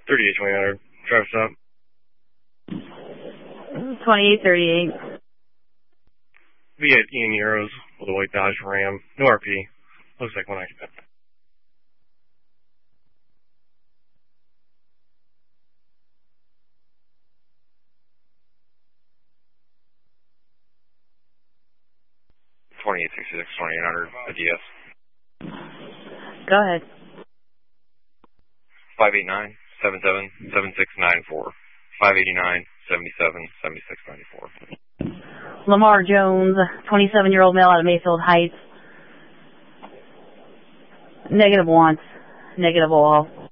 38-2000. Drive stop. 2838. We had Ian Euros with a white Dodge Ram. No RP. Looks like one occupant. ADS. Go ahead. 589-77-7694. 589-77-7694. Lamar Jones, 27-year-old male out of Mayfield Heights. Negative wants. Negative all.